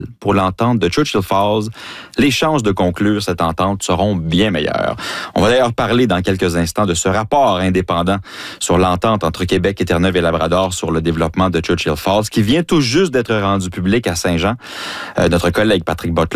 pour l'entente de Churchill Falls, les chances de conclure cette entente seront bien meilleures. On va d'ailleurs parler dans quelques instants de ce rapport indépendant sur l'entente entre Québec et Terre-Neuve et Labrador sur le développement de Churchill Falls qui vient tout juste d'être rendu public à Saint-Jean. Notre collègue Patrick Butler